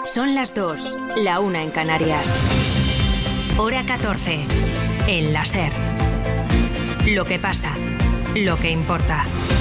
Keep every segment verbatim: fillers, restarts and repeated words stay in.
Son las dos, la una en Canarias. Hora catorce, en la SER. Lo que pasa, lo que importa.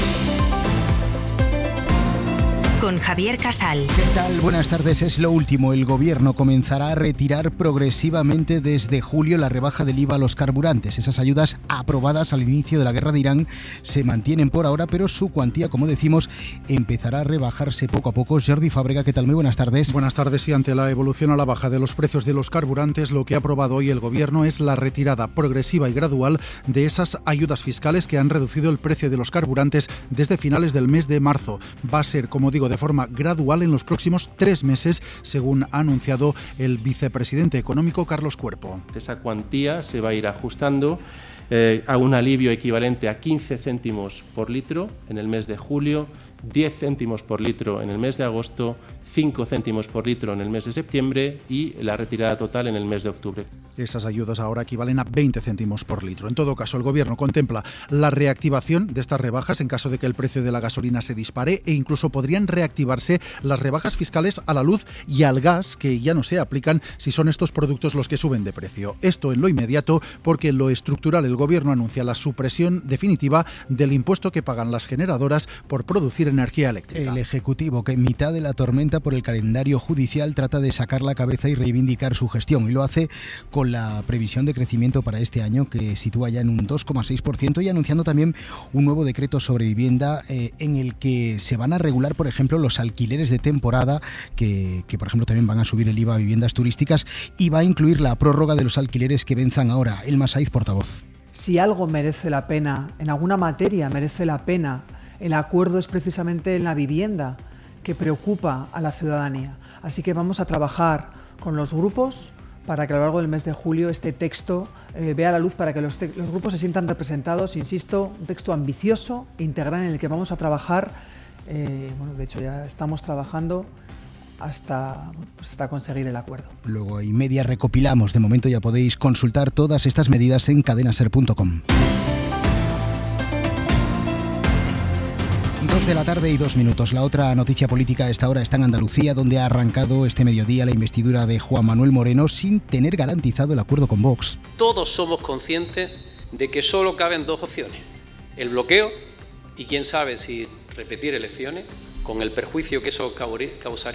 Con Javier Casal. ¿Qué tal? Buenas tardes. Es lo último. El Gobierno comenzará a retirar progresivamente desde julio la rebaja del I V A a los carburantes. Esas ayudas aprobadas al inicio de la guerra de Irán se mantienen por ahora, pero su cuantía, como decimos, empezará a rebajarse poco a poco. Jordi Fábrega, ¿qué tal? Muy buenas tardes. Buenas tardes. Y ante la evolución a la baja de los precios de los carburantes, lo que ha aprobado hoy el Gobierno es la retirada progresiva y gradual de esas ayudas fiscales que han reducido el precio de los carburantes desde finales del mes de marzo. Va a ser, como digo, de forma gradual en los próximos tres meses, según ha anunciado el vicepresidente económico Carlos Cuerpo. Esa cuantía se va a ir ajustando eh, a un alivio equivalente a quince céntimos por litro en el mes de julio, diez céntimos por litro en el mes de agosto, cinco céntimos por litro en el mes de septiembre y la retirada total en el mes de octubre. Esas ayudas ahora equivalen a veinte céntimos por litro. En todo caso, el Gobierno contempla la reactivación de estas rebajas en caso de que el precio de la gasolina se dispare, e incluso podrían reactivarse las rebajas fiscales a la luz y al gas, que ya no se aplican si son estos productos los que suben de precio. Esto en lo inmediato, porque en lo estructural el Gobierno anuncia la supresión definitiva del impuesto que pagan las generadoras por producir energía eléctrica. El Ejecutivo, que en mitad de la tormenta por el calendario judicial, trata de sacar la cabeza y reivindicar su gestión, y lo hace con la previsión de crecimiento para este año, que sitúa ya en un dos coma seis por ciento, y anunciando también un nuevo decreto sobre vivienda eh, en el que se van a regular, por ejemplo, los alquileres de temporada, que, que por ejemplo también van a subir el I V A a viviendas turísticas, y va a incluir la prórroga de los alquileres que venzan ahora. Elma Saiz, portavoz. Si algo merece la pena, en alguna materia merece la pena, el acuerdo es precisamente en la vivienda, que preocupa a la ciudadanía. Así que vamos a trabajar con los grupos para que a lo largo del mes de julio este texto eh, vea la luz, para que los, te- los grupos se sientan representados. Insisto, un texto ambicioso, integral, en el que vamos a trabajar, eh, bueno, de hecho ya estamos trabajando hasta, pues hasta conseguir el acuerdo. Luego y media recopilamos. De momento ya podéis consultar todas estas medidas en cadena ser punto com. Dos de la tarde y dos minutos. La otra noticia política a esta hora está en Andalucía, donde ha arrancado este mediodía la investidura de Juan Manuel Moreno sin tener garantizado el acuerdo con Vox. Todos somos conscientes de que solo caben dos opciones: el bloqueo y quién sabe si repetir elecciones, con el perjuicio que eso causaría